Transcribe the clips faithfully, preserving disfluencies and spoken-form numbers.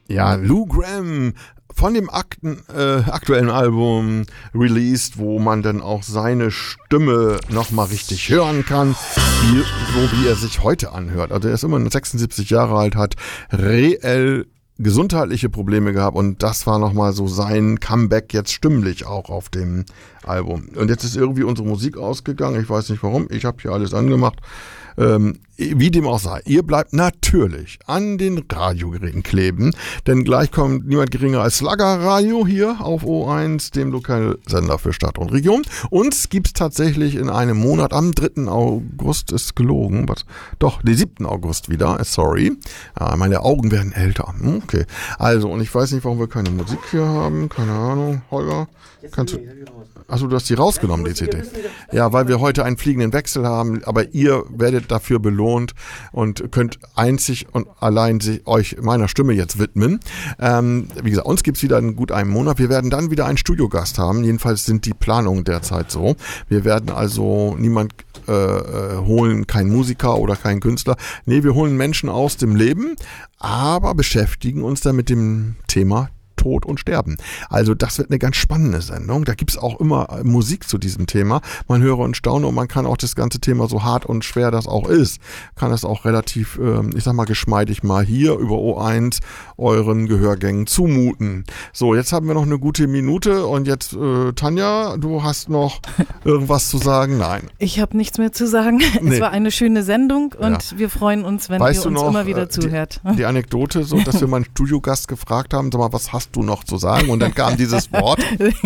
Ja, Lou Gramm von dem Akten, äh, aktuellen Album released, wo man dann auch seine Stimme nochmal richtig hören kann, wie, so wie er sich heute anhört. Also er ist immer sechsundsiebzig Jahre alt, hat reell gesundheitliche Probleme gehabt und das war nochmal so sein Comeback jetzt stimmlich auch auf dem Album. Und jetzt ist irgendwie unsere Musik ausgegangen, ich weiß nicht warum, ich habe hier alles angemacht. Ähm, wie dem auch sei, ihr bleibt natürlich an den Radiogeräten kleben, denn gleich kommt niemand geringer als Slugger Radio hier auf O eins, dem Lokalsender für Stadt und Region. Uns gibt's tatsächlich in einem Monat, am dritten August, ist gelogen, was? Doch, den siebten August wieder, sorry. Ja, meine Augen werden älter. Okay, also, und ich weiß nicht, warum wir keine Musik hier haben, keine Ahnung, Holger, kannst du... Achso, du hast die rausgenommen, die C D. Ja, weil wir heute einen fliegenden Wechsel haben, aber ihr werdet dafür belohnt und könnt einzig und allein sich, euch meiner Stimme jetzt widmen. Ähm, wie gesagt, uns gibt's wieder in gut einem Monat. Wir werden dann wieder einen Studiogast haben. Jedenfalls sind die Planungen derzeit so. Wir werden also niemand äh, holen, kein Musiker oder kein Künstler. Nee, wir holen Menschen aus dem Leben, aber beschäftigen uns dann mit dem Thema Tod und Sterben. Also das wird eine ganz spannende Sendung. Da gibt's auch immer Musik zu diesem Thema. Man höre und staune und man kann auch das ganze Thema, so hart und schwer das auch ist, kann es auch relativ, ich sag mal, geschmeidig mal hier über O eins euren Gehörgängen zumuten. So, jetzt haben wir noch eine gute Minute und jetzt, äh, Tanja, du hast noch irgendwas zu sagen? Nein. Ich habe nichts mehr zu sagen. Nee. Es war eine schöne Sendung und ja. wir freuen uns, wenn weißt ihr uns noch, immer wieder die, zuhört. Die Anekdote, so, dass wir mal einen Studiogast gefragt haben, sag mal, was hast du noch zu sagen? Und dann kam dieses Wort.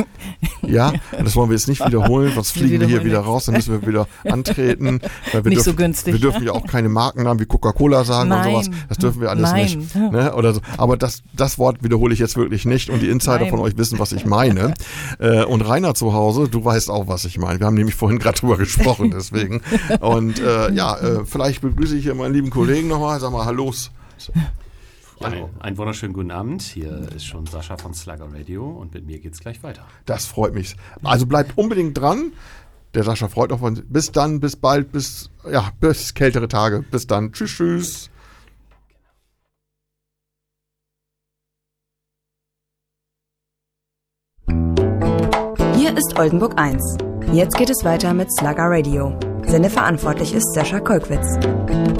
Ja, das wollen wir jetzt nicht wiederholen, sonst fliegen wir hier wieder raus, dann müssen wir wieder antreten. Weil wir nicht dürfen, so günstig. Wir dürfen ja auch keine Markennamen wie Coca-Cola sagen Nein. und sowas. Das dürfen wir alles Nein. nicht. Ne? Oder so. Aber das, das Wort wiederhole ich jetzt wirklich nicht und die Insider Nein. von euch wissen, was ich meine. äh, und Rainer zu Hause, du weißt auch, was ich meine. Wir haben nämlich vorhin gerade drüber gesprochen, deswegen. Und äh, ja, äh, vielleicht begrüße ich hier meinen lieben Kollegen nochmal. Sag mal, hallo. So. Ein, einen wunderschönen guten Abend. Hier ist schon Sascha von Slugger Radio und mit mir geht's gleich weiter. Das freut mich. Also bleibt unbedingt dran. Der Sascha freut auch von. Bis dann, bis bald, bis ja, bis kältere Tage. Bis dann. Tschüss, tschüss. Hier ist Oldenburg eins. Jetzt geht es weiter mit Slugger Radio. Sendeverantwortlich ist Sascha Kolkwitz.